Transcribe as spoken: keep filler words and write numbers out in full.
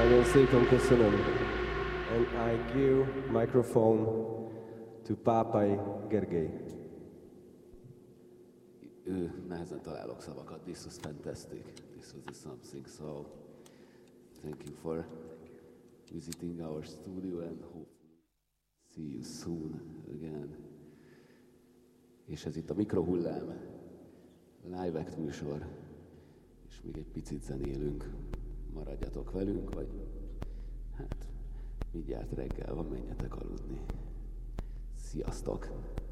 Nagyon szépen köszönöm. And I give microphone to Pápai Gergely. Ő, nehezen találok szavakat. This was fantastic. This was something. So, thank you for visiting our studio and hope see you soon again. És ez itt a Mikrohullám Live Act műsor, és még egy picit zenélünk. Maradjatok velünk, vagy hát mindjárt reggel van, menjetek aludni. Sziasztok!